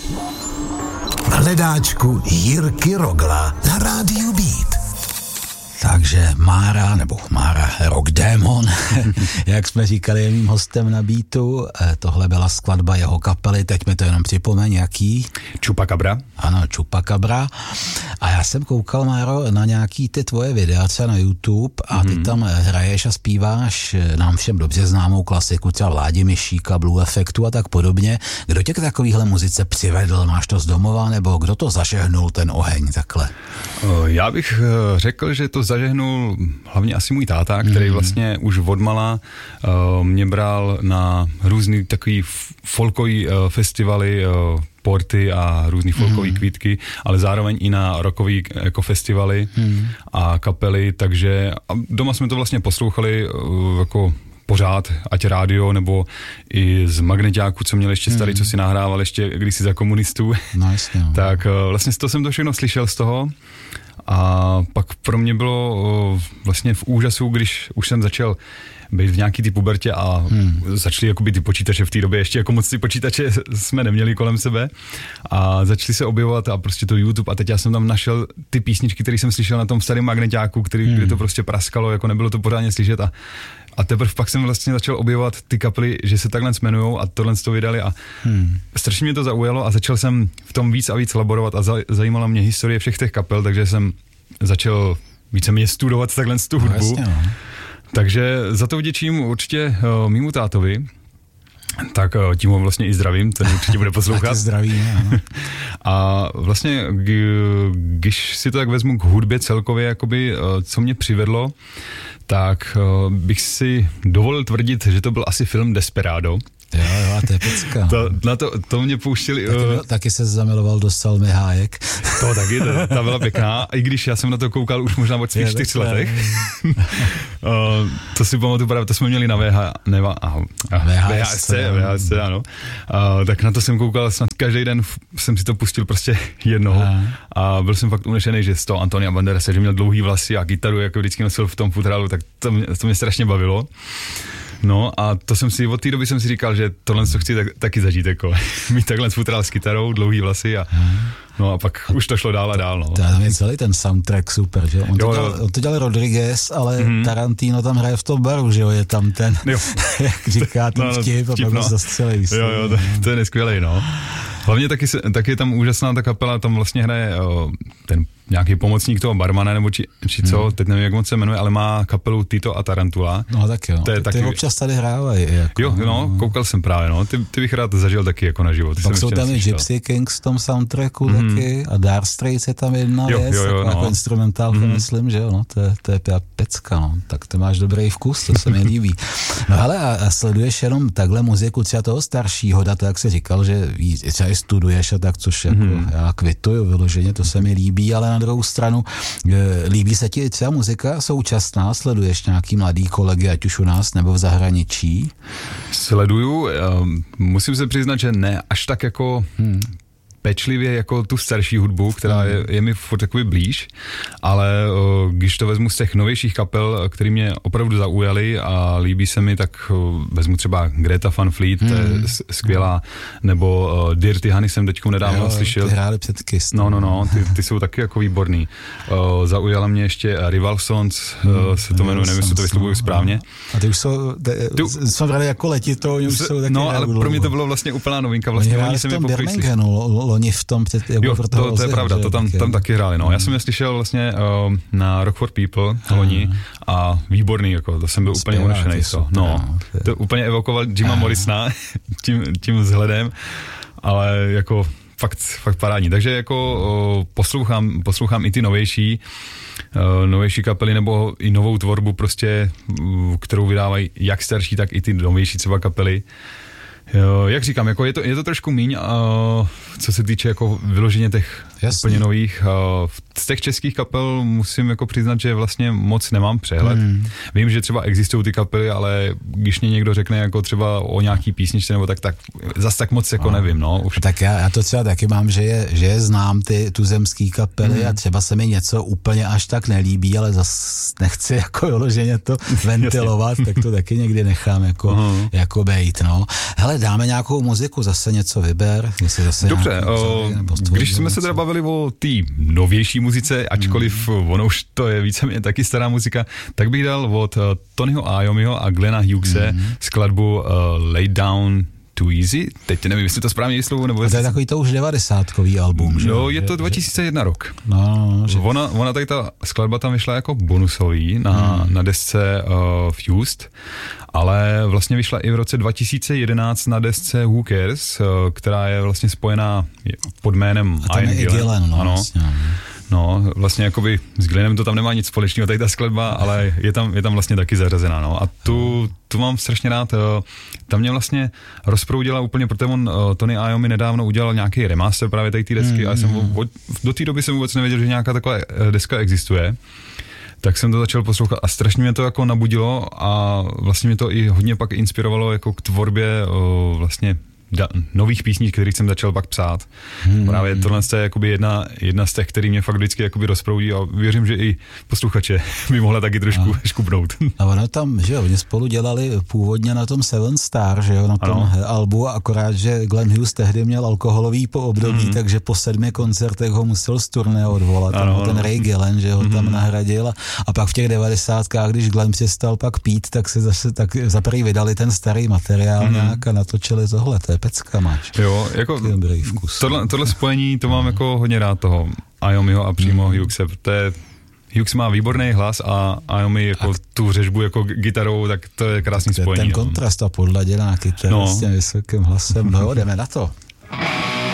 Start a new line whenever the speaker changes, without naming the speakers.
V hledáčku Jirky Rogla na rádiu Beat.
Takže Mára Rock Démon, jak jsme říkali, je mým hostem na Beatu. Tohle byla skladba jeho kapely, teď mi to jenom připomeň, jaký?
Chupacabra.
Ano, Chupacabra. A já jsem koukal, Máro, na nějaký ty tvoje videace na YouTube a ty tam hraješ a zpíváš nám všem dobře známou klasiku, třeba Vládi Myšíka, Blue Effectu a tak podobně. Kdo tě k takovýhle muzice přivedl? Máš to z domova, nebo kdo to zažehnul, ten oheň takhle?
Já bych řekl, že to zažehnul hlavně asi můj táta, který vlastně už odmala mě bral na různý takový folkový festivaly, porty a různý folkový kvítky, ale zároveň i na rockový jako festivaly a kapely, takže doma jsme to vlastně poslouchali jako pořád, ať rádio, nebo i z magneťáku, co měl ještě starý, co si nahrával ještě kdysi za komunistů.
No, jasně, no.
Tak vlastně to jsem to všechno slyšel z toho. A pak pro mě bylo vlastně v úžasu, když už jsem začal být v nějaký ty pubertě a začaly jakoby ty počítače v té době, ještě jako moc ty počítače jsme neměli kolem sebe a začaly se objevovat a prostě to YouTube a teď já jsem tam našel ty písničky, které jsem slyšel na tom starém magneťáku, kde to prostě praskalo, jako nebylo to pořádně slyšet a teprve pak jsem vlastně začal objevovat ty kapely, že se takhle jmenujou a tohle to vydali a strašně mě to zaujalo a začal jsem v tom víc a víc laborovat a zajímala mě historie všech těch kapel, takže jsem začal víceméně studovat takhle tu hudbu.
Vlastně, no.
Takže za to vděčím určitě mýmu tátovi, tak tím ho vlastně i zdravím, ten určitě bude poslouchat.
Taky zdravím, ano.
A vlastně, když si to tak vezmu k hudbě celkově, jakoby, co mě přivedlo, tak bych si dovolil tvrdit, že to byl asi film Desperado.
Jo, a to je pecka.
To mě pouštěli...
Taky se zamiloval do Salmy Hájek.
To taky, ta byla pěkná, i když já jsem na to koukal už možná od svých 4 letech. To si pamatuju právě, to jsme měli na VHS, ano. Tak na to jsem koukal snad každý den, jsem si to pustil prostě jednou a byl jsem fakt unešený, že z toho Antonia Banderase, že měl dlouhý vlasy a kytaru, jako vždycky nosil v tom futrálu, tak to mě strašně bavilo. No a to jsem si, od té doby jsem si říkal, že tohle co chci taky zažít, jako mít takhle futrál s kytarou, dlouhý vlasy a no a pak už to šlo dál a dál, no.
Tam je celý ten soundtrack super, že? On to dělal Rodriguez, ale Tarantino tam hraje v tom baru, že jo, je tam ten, jak říká ten vtip a pak ho zastřelí.
Jo, to je neskvělej, no. Hlavně taky je tam úžasná ta kapela, tam vlastně hraje ten nějaký pomocník toho barmana, nebo či co, teď nevím, jak moc se jmenuje, ale má kapelu Tito a Tarantula.
No tak jo, ty občas tady hrávají. Jako,
jo, no, koukal jsem právě, no, ty bych rád zažil taky jako na život.
Pak jsou tam i Gypsy Kings v tom soundtracku taky a Dire Straits je tam jedna věc, jako instrumentálka, myslím, že jo, no, to je pecka, no, tak ty máš dobrý vkus, to se mi líbí. No hele, a sleduješ jenom takhle muziku třeba toho staršího data, jak jsi říkal, že třeba i studuješ a tak, což jako já kvituju vyloženě, to se mi líbí, ale na druhou stranu, líbí se ti třeba muzika současná? Sleduješ nějaký mladý kolegy, ať už u nás nebo v zahraničí?
Sleduju, musím se přiznat, že ne až tak jako pečlivě jako tu starší hudbu, která je mi furt takový blíž, ale když to vezmu z těch novějších kapel, které mě opravdu zaujaly a líbí se mi, tak vezmu třeba Greta Van Fleet, to je skvělá, nebo Dirty Honey jsem teďku nedávno slyšel.
Ty hráli před Kiss.
No, ty jsou taky jako výborný. Zaujala mě ještě Rival Sons, se to jmenuje, nevím, jestli to vyslovuju správně.
A ty už jsme brali jako letitou, už jsou taky.
No, ale pro mě to bylo vlastně úplná novinka, vlastně oni se mi poprvé
loni v tom před...
Jo, to je pravda, to tam taky hráli, no. Já jsem je slyšel vlastně na Rock for People loni a výborný, jako, to jsem byl úplně unešený. To úplně evokoval Jima Morrisona tím vzhledem, ale jako fakt parádní. Takže jako poslouchám i ty novější kapely nebo i novou tvorbu prostě, kterou vydávají jak starší, tak i ty novější třeba kapely. Jak říkám, jako je to trošku míň, co se týče jako vyloženě těch úplně nových. Z těch českých kapel musím jako přiznat, že vlastně moc nemám přehled. Vím, že třeba existují ty kapely, ale když mě někdo řekne jako třeba o nějaký písničce nebo tak zas tak moc jako nevím, no. Už.
Tak já to třeba taky mám, že je znám ty tuzemský kapely a třeba se mi něco úplně až tak nelíbí, ale zas nechci jako vyloženě to ventilovat, tak to taky někdy nechám jako bejt, no. Hele, hele, dáme nějakou muziku, zase něco vyber, jestli zase
dobře, když jsme se teda bavili o té novější muzice, ačkoliv ono už to je víceméně taky stará muzika, tak bych dal od Tonyho Iommiho a Glena Hughese skladbu Lay Down Too Easy. Teď nevím, jestli to správně slovo, nebo
to je takový to už 90kový album, že?
Jo, je to 2001 rok.
Že...
Ona tady ta skladba tam vyšla jako bonusový na desce Fused, ale vlastně vyšla i v roce 2011 na desce Who Cares, která je vlastně spojená pod jménem
Ian Gillan.
Ano.
Vlastně.
No, vlastně jakoby s Glennem to tam nemá nic společného, tady ta skladba, ale je tam vlastně taky zařazená, no. A tu mám strašně rád. Tam mě vlastně rozproudila úplně, protože Tony Iommi nedávno udělal nějaký remaster právě tady té desky, a do té doby jsem vůbec nevěděl, že nějaká taková deska existuje. Tak jsem to začal poslouchat a strašně mě to jako nabudilo a vlastně mě to i hodně pak inspirovalo jako k tvorbě vlastně nových písní, kterých jsem začal pak psát. Právě tohle je jakoby jedna z těch, který mě fakt vždycky jakoby rozproudí a věřím, že i posluchače by mohla taky trošku škupnout.
A ono tam, že jo, oni spolu dělali původně na tom Seven Star, že jo, na tom albu, akorát, že Glenn Hughes tehdy měl alkoholový období, takže po 7 koncertech ho musel z turné odvolat. Ten Ray Gillan, že ho tam nahradil a pak v těch 90kách, když Glenn přestal pak pít, tak se zase zaprý vydali ten starý materiál nějak a natočili tohle. To je pecka, máš.
Jo, jako
dobrý vkus.
Tohle spojení, to mám jako hodně rád toho Iommiho a přímo Hughese. Hughes má výborný hlas a Iommi jako tu řežbu jako gitarou, tak to je krásný spojení.
Ten kontrast a podladěná kytara s tím vysokým hlasem. No, jdeme na to.